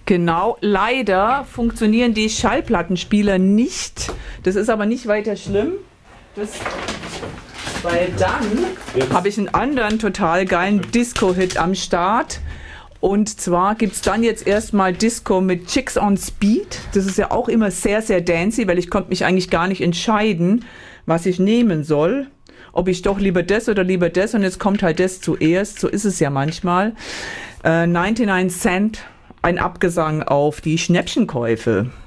Genau, leider funktionieren die Schallplattenspieler nicht. Das ist aber nicht weiter schlimm. Weil dann habe ich einen anderen total geilen Disco-Hit am Start. Und zwar gibt es dann jetzt erstmal Disco mit Chicks on Speed. Das ist ja auch immer sehr, sehr dancey, weil ich konnte mich eigentlich gar nicht entscheiden, was ich nehmen soll. Ob ich doch lieber das oder lieber das. Und jetzt kommt halt das zuerst. So ist es ja manchmal. 99 Cent, ein Abgesang auf die Schnäppchenkäufe.